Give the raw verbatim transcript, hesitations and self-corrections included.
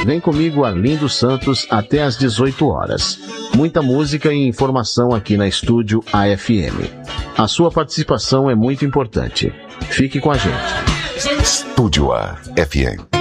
Vem comigo, Arlindo Santos, até às dezoito horas. Muita música e informação aqui na Estúdio A F M. A sua participação é muito importante. Fique com a gente. Estúdio A F M.